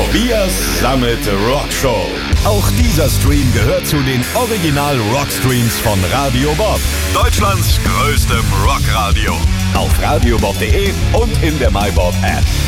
Tobias Summit Rockshow. Auch dieser Stream gehört zu den Original Rockstreams von Radio Bob. Deutschlands größtem Rockradio. Auf radiobob.de und in der MyBob App.